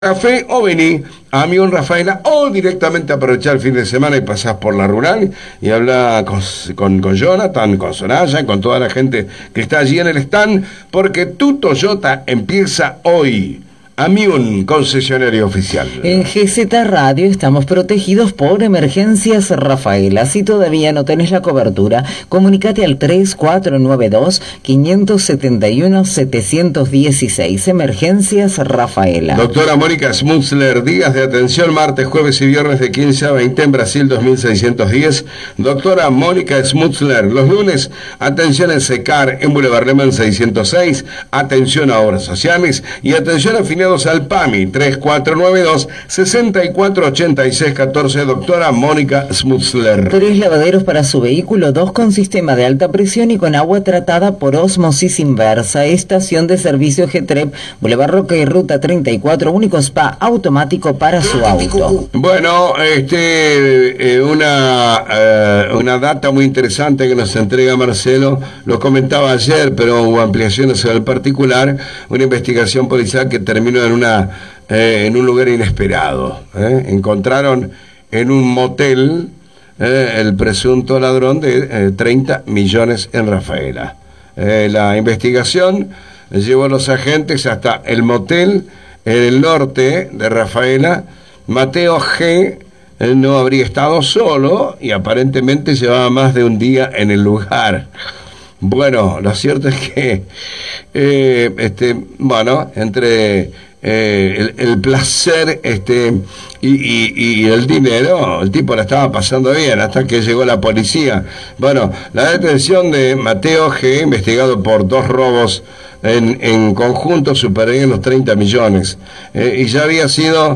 Café o vení a Amión Rafaela o directamente aprovechar el fin de semana y pasás por la rural y habla con Jonathan, con Soraya, con toda la gente que está allí en el stand, porque tu Toyota empieza hoy. Amión, concesionario oficial. En GZ Radio estamos protegidos por Emergencias Rafaela. Si todavía no tenés la cobertura, comunícate al 3492-571-716. Emergencias Rafaela. Doctora Mónica Smutzler, días de atención martes, jueves y viernes de 15 a 20 en Brasil 2610. Doctora Mónica Smutzler, los lunes, atención en Secar en Boulevard Lehmann 606, atención a obras sociales y atención afiliados al PAMI 3492-648614. Doctora Mónica Smutzler. 3 lavaderos para su vehículo, 2 con sistema de alta presión y con agua tratada por ósmosis inversa. Estación de servicio Getrep, Boulevard Roca y Ruta 34, único spa automático para su auto. Bueno, una data muy interesante que nos entrega Marcelo, lo comentaba ayer, pero hubo ampliaciones sobre el particular, una investigación policial que terminó en un lugar inesperado. Encontraron en un motel el presunto ladrón de 30 millones en Rafaela. La investigación llevó a los agentes hasta el motel en el norte de Rafaela. Mateo G. no habría estado solo y aparentemente llevaba más de un día en el lugar. Bueno, lo cierto es que entre el placer y el dinero, el tipo la estaba pasando bien hasta que llegó la policía. Bueno, la detención de Mateo G., investigado por 2 robos en conjunto, superarían los 30 millones y ya había sido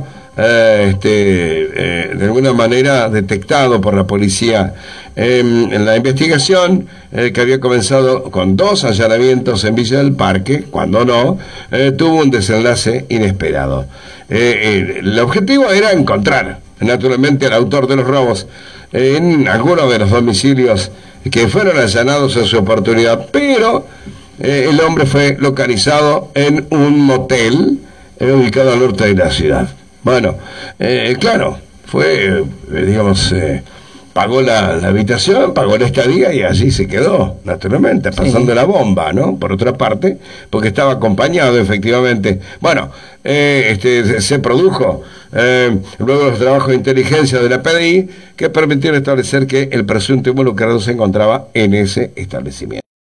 de alguna manera detectado por la policía. En la investigación que había comenzado con 2 allanamientos en Villa del Parque, cuando no, tuvo un desenlace inesperado. El objetivo era encontrar naturalmente al autor de los robos en algunos de los domicilios que fueron allanados en su oportunidad, pero el hombre fue localizado en un motel ubicado al norte de la ciudad. Bueno, claro, fue, pagó la habitación, pagó la estadía y allí se quedó, naturalmente, pasando la bomba, ¿no? Por otra parte, porque estaba acompañado, efectivamente. Bueno, se produjo luego los trabajos de inteligencia de la PDI que permitieron establecer que el presunto involucrado se encontraba en ese establecimiento.